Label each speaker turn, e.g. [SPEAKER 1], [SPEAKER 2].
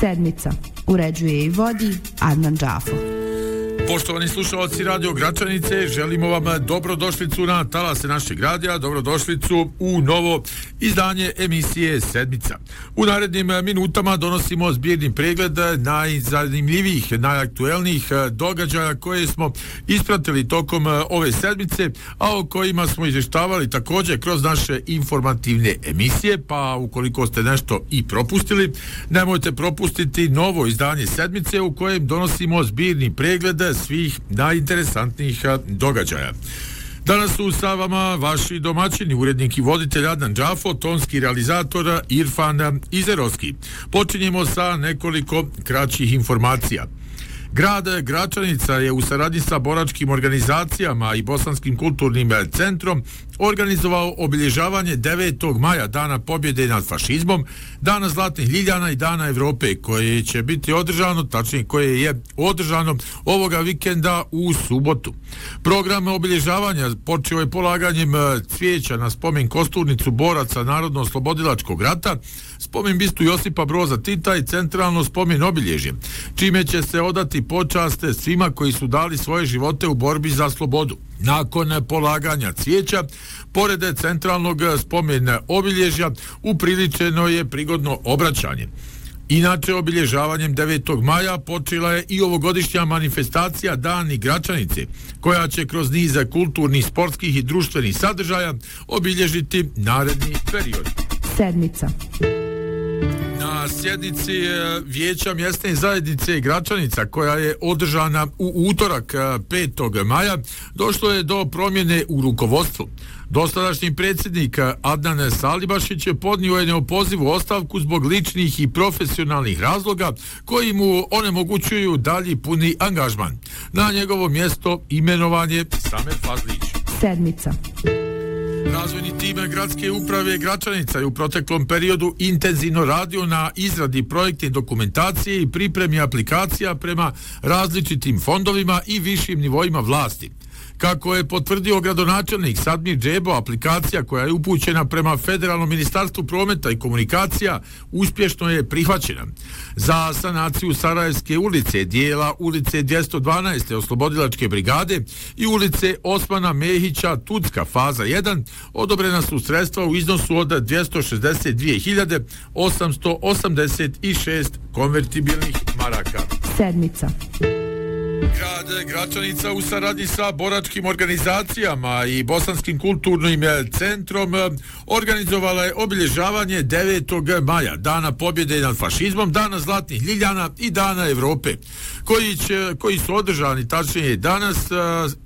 [SPEAKER 1] Sedmica. Uređuje i vodi Adnan Džafo.
[SPEAKER 2] Poštovani slušalci Radio Gračanice, želimo vam dobrodošlicu na talase našeg radija, dobrodošlicu u novo izdanje emisije Sedmica. U narednim minutama donosimo zbirni pregled najzanimljivijih, najaktuelnijih događaja koje smo ispratili tokom ove sedmice, a o kojima smo izvještavali također kroz naše informativne emisije, pa ukoliko ste nešto i propustili, nemojte propustiti novo izdanje Sedmice u kojem donosimo zbirni pregled svih najinteresantnijih događaja. Danas su sa vama vaši domaćini, urednik i voditelj Adnan Džafo, tonski realizator Irfan Izerovski. Počinjemo sa nekoliko kraćih informacija. Grad Gračanica je u saradnji sa boračkim organizacijama i Bosanskim kulturnim centrom organizovao obilježavanje 9. maja, Dana pobjede nad fašizmom, Dana zlatnih ljiljana i Dana Evrope, koje će biti održano, tačnije koje je održano ovoga vikenda u subotu. Program obilježavanja počeo je polaganjem cvijeća na spomen kosturnicu boraca Narodno-oslobodilačkog rata, spomen bistu Josipa Broza Tita i centralno spomen obilježje, čime će se odati počaste svima koji su dali svoje živote u borbi za slobodu. Nakon polaganja cvijeća, pored centralnog spomena obilježja, upriličeno je prigodno obraćanje. Inače, obilježavanjem 9. maja počela je i ovogodišnja manifestacija Dani Gračanice, koja će kroz niz kulturnih, sportskih i društvenih sadržaja obilježiti naredni period.
[SPEAKER 1] Sedmica.
[SPEAKER 2] Na sjednici Vijeća mjesne zajednice Gračanica, koja je održana u utorak 5. maja, došlo je do promjene u rukovodstvu. Dosadašnji predsjednik Adnan Salibašić podnio je neopozivu ostavku zbog ličnih i profesionalnih razloga koji mu onemogućuju dalji puni angažman. Na njegovo mjesto imenovan je Samer Fazlić.
[SPEAKER 1] Sedmica.
[SPEAKER 2] Razvojni tim gradske uprave Gračanica je u proteklom periodu intenzivno radio na izradi projektne dokumentacije i pripremi aplikacija prema različitim fondovima i višim nivoima vlasti. Kako je potvrdio gradonačelnik Sadmir Džebo, aplikacija koja je upućena prema Federalnom ministarstvu prometa i komunikacija uspješno je prihvaćena. Za sanaciju Sarajevske ulice, dijela ulice 212. Oslobodilačke brigade i ulice Osmana Mehića Tucka faza 1 odobrena su sredstva u iznosu od 262.886 konvertibilnih maraka.
[SPEAKER 1] Sedmica.
[SPEAKER 2] Grad Gračanica u saradnji sa boračkim organizacijama i Bosanskim kulturnim centrom organizovala je obilježavanje 9. maja, Dana pobjede nad fašizmom, Dana zlatnih ljiljana i Dana Evrope, koji su održani tačnije danas